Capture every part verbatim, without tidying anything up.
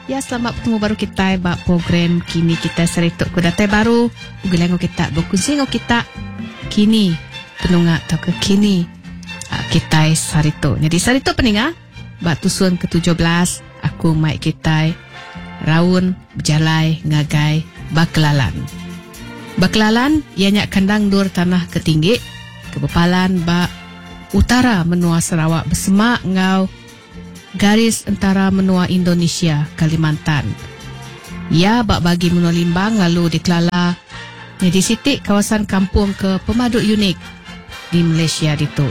Ya, selamat bertemu baru kita bak program kini kita serituk ku datai baru. Ugelango kita berkongsi ngo kita kini penunga atau ke kini uh, kita serituk. Jadi serituk peninga bak tusun ke tujuh belas aku mai kita raun berjalai ngagai Bakelalan. Bakelalan ianya kandang dur tanah ketinggi kebepalan bak utara menua Sarawak bersemak ngau garis antara menua Indonesia Kalimantan. Ia bak bagi menua Limbang lalu dikelala di sitik kawasan kampung ke pemaduk unik di Malaysia itu.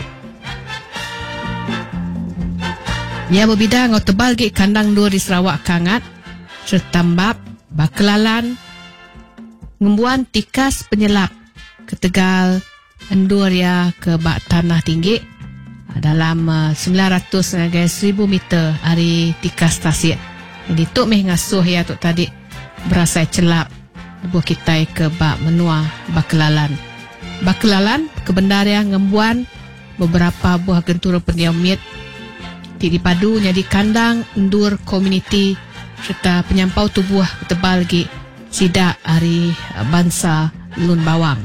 Ia berbida ngau tebal gi kandang dur di Sarawak kangat sertambap Bakelalan ngembuan tikas penyelap ke Tegal endur ya ke bak tanah tinggi dalam uh, sembilan ratus hingga seribu meter hari tikas tasik. Jadi tok meh ngasuh ya tok tadi berasa celap buah kita ke bak menua Bakelalan. Bakelalan kebendar yang ngembuan beberapa buah gentura pendiamit di dipadu jadi kandang endur komuniti serta penyampau tubuh tebal lagi sidak hari uh, bangsa Lun Bawang.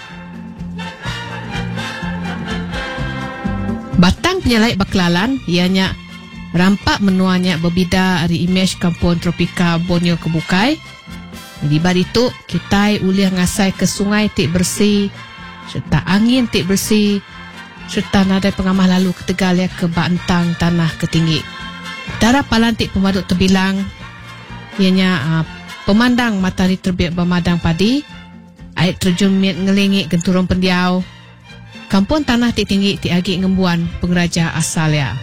Batang penyalai Bakelalan ianya rampak menuanya berbida dari imej kampung tropika Borneo Kebukai. Jadi bari itu kita uliah ngasai ke sungai tik bersih serta angin tik bersih serta nadai pengamah lalu ke Tegal ya ke bantang tanah ketinggi. Darah palan tik pemaduk terbilang ianya uh, pemandang matahari terbit bermadang padi, air terjun miat ngelingik genturung pendiau. Kampung tanah tik tinggi tik agi ngembuan pengraja asal ya.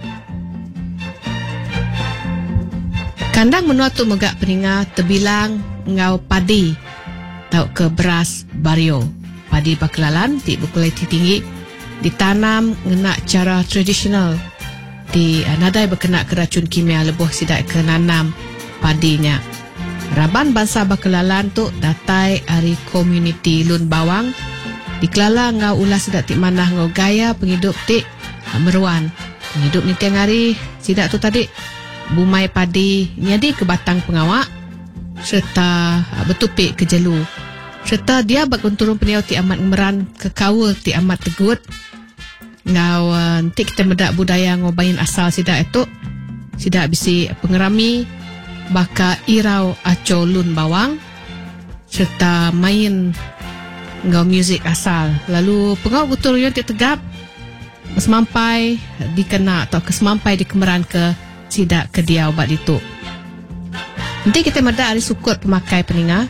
Kandang menua tu megak peringa terbilang ngau padi tau ke beras bario. Padi Bakelalan tik berkualiti tinggi ditanam ngena cara tradisional di uh, nadai berkena ke racun kimia lebuh sidak ke nanam padinya. Raban bangsa Bakelalan tu datai hari komuniti Lun Bawang dikelala ngau ulas sidak tik manah ngau gaya penghidup tik meruan. Penghidup ni tiang hari sidak tu tadi bumai padi nyadi ke batang pengawak serta betupik ke jelu. Serta dia bak konturun peniau tik amat ngemeran ke kawul tik amat tegut. Ngau uh, tik kita medak budaya ngau bayin asal sidak itu sidak bisi pengerami baka irau aco Lun Bawang serta main ngau muzik asal. Lalu pengau betul yang tik tegap semampai dikena atau kesemampai dikemeran ke sidak ke dia ubat itu. Nanti kita medak hari sukut pemakai peninga.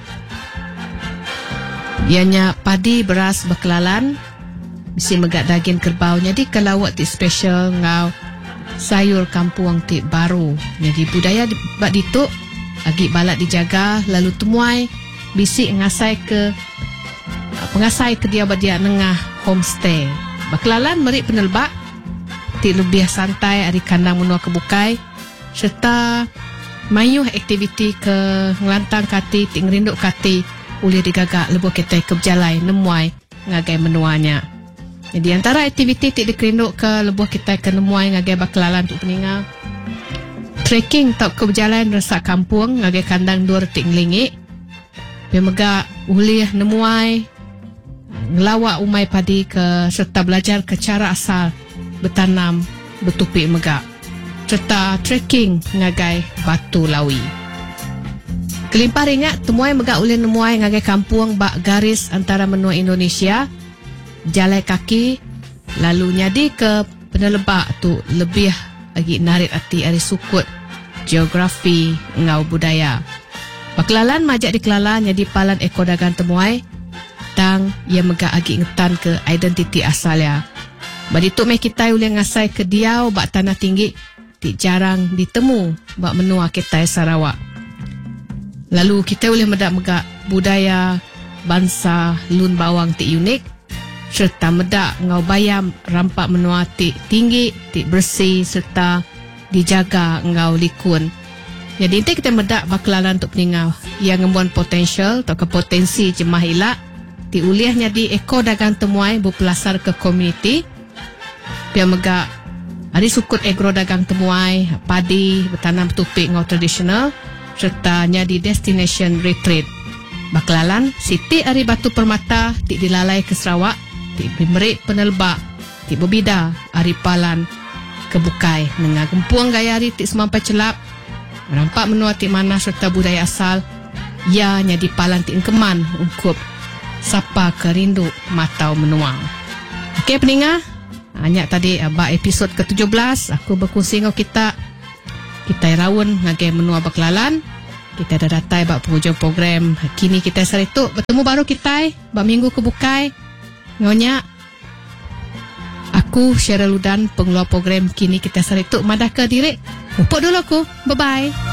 Ianya padi beras Bakelalan bisi megak daging kerbau. Jadi kalau awak tik special ngau sayur kampung tik baru. Jadi budaya di bak itu agi balak dijaga lalu temuai bisi ngasai ke pengasai ke dia badia nengah homestay. Bakelalan merik penelbak tik lebih santai hari kandang menua Kebukai serta mayuh aktiviti ke ngelantang kati tik ngerinduk kati boleh digagak lebuh kita ke berjalai nemuai ngagai menuanya. Jadi antara aktiviti tik dikerinduk ke lebuh kita ke nemuai ngagai Bakelalan untuk peninga trekking tak ke berjalan resak kampung ngagai kandang dur tik ngelingik pemegak boleh nemuai ngelawak umai padi ke serta belajar ke cara asal bertanam betupik megak serta trekking ngagai Batu Lawi. Kelimpah ringat temuai megak ulin nemuai ngagai kampung bak garis antara menua Indonesia jalai kaki lalu nyadi ke penelebak tu lebih lagi narik hati ari sukut geografi ngau budaya. Bakelalan majak dikelala nyadi palan ekor dagang temuai tang ia megak agi ngetan ke identiti asal ya. Badi tu meh kita ulin ngasai ke diau bak tanah tinggi tik jarang ditemu bak menua kita Sarawak. Lalu kita boleh medak megak budaya bangsa Lun Bawang tik unik serta medak ngau bayam rampak menua tik tinggi, tik bersih serta dijaga ngau likun. Jadi nanti kita medak Bakelalan untuk peningau yang ngembuan potensial atau kepotensi jemah ilak ti uliahnya di ekor dagang temuai berpelasar ke komuniti biar megak hari sukut egro dagang temuai padi bertanam tupik ngau tradisional sertanya di Destination Retreat. Baklalan, Siti Ari Batu Permata, Ti Dilalai ke Sarawak, Ti Bimerik Penelbak, Ti Bebida, Ari Palan, Kebukai, Nengah Gempuang Gaya Ari Ti Semampai Celap, Merampak Menua Ti Mana serta budaya asal, ia nyadi Palan Ti Engkeman, Ungkup, Sapa Kerindu Matau Menuang. Okey pendengar, hanya tadi abak episod ke tujuh belas, aku berkongsi dengan kita, kita rawun ngagai menua Baklalan. Kita dah datai bak penghujung program. Kini kita serituk bertemu baru kita bak minggu kebukai. Nyonya aku Cheryl Ludan, pengeluar program Kini Kita Serituk madah ke diri. Upuk dulu aku. Bye bye.